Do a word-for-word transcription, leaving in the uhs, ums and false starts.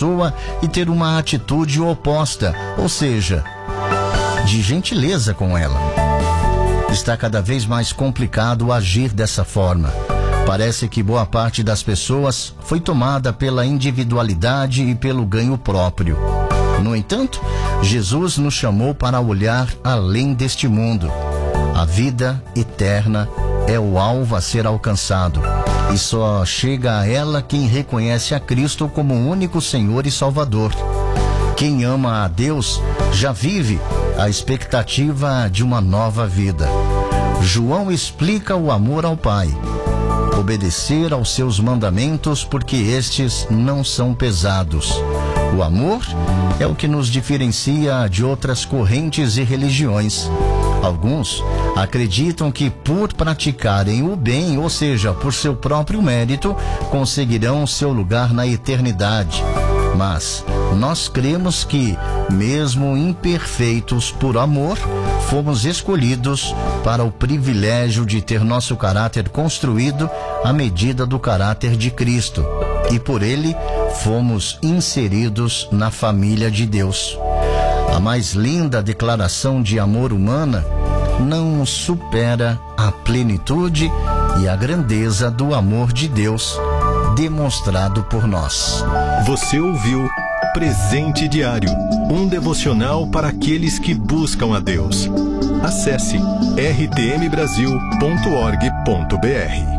pessoa e ter uma atitude oposta, ou seja, de gentileza com ela. Está cada vez mais complicado agir dessa forma. Parece que boa parte das pessoas foi tomada pela individualidade e pelo ganho próprio. No entanto, Jesus nos chamou para olhar além deste mundo. A vida eterna é o alvo a ser alcançado, e só chega a ela quem reconhece a Cristo como o único Senhor e Salvador. Quem ama a Deus já vive a expectativa de uma nova vida. João explica o amor ao Pai. Obedecer aos seus mandamentos, porque estes não são pesados. O amor é o que nos diferencia de outras correntes e religiões. Alguns acreditam que por praticarem o bem, ou seja, por seu próprio mérito, conseguirão seu lugar na eternidade. Mas nós cremos que, mesmo imperfeitos por amor, fomos escolhidos para o privilégio de ter nosso caráter construído à medida do caráter de Cristo, e por ele fomos inseridos na família de Deus. A mais linda declaração de amor humana não supera a plenitude e a grandeza do amor de Deus demonstrado por nós. Você ouviu Presente Diário, um devocional para aqueles que buscam a Deus. Acesse r t m brasil ponto org ponto b r.